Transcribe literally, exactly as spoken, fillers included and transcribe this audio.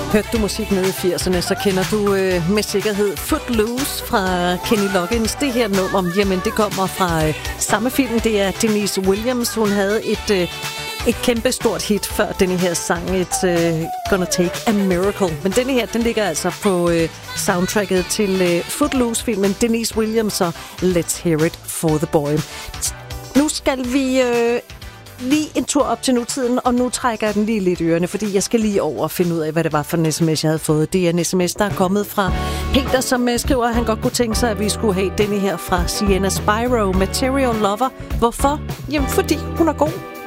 Hørte du musik nede i firserne, så kender du øh, med sikkerhed Footloose fra Kenny Loggins. Det her nummer, jamen det kommer fra øh, samme film. Det er Denise Williams. Hun havde et, øh, et kæmpe stort hit før denne her sang, et øh, Gonna Take a Miracle. Men denne her, den ligger altså på øh, soundtracket til øh, Footloose-filmen. Denise Williams og Let's Hear It for the Boy. Nu skal vi... Øh, Lige en tur op til nutiden, og nu trækker jeg den lige lidt i ørerne, fordi jeg skal lige over og finde ud af, hvad det var for en sms, jeg havde fået. Det er en sms, der er kommet fra Peter, som skriver, at han godt kunne tænke sig, at vi skulle have denne her fra Sienna Spyro, Material Lover. Hvorfor? Jamen, fordi hun er god.